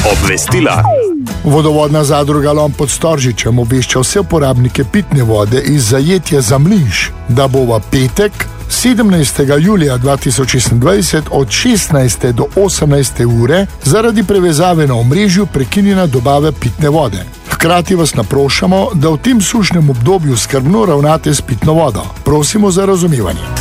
Obvestila. Vodovodna zadruga Lom pod Storžičem obvešča vse uporabnike pitne vode iz zajetja Zamlinš, da bo v petek 17. julija 2026 od 16. do 18. ure zaradi prevezave na omrežju prekinjena dobava pitne vode. Hkrati vas naprošamo, da v tem sušnem obdobju skrbno ravnate s pitno vodo. Prosimo za razumevanje.